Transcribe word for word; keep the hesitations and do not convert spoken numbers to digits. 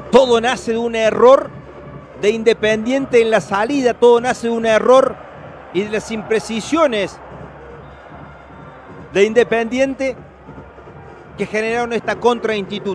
Todo nace de un error de Independiente en la salida, todo nace de un error y de las imprecisiones de Independiente que generaron esta contra Instituto.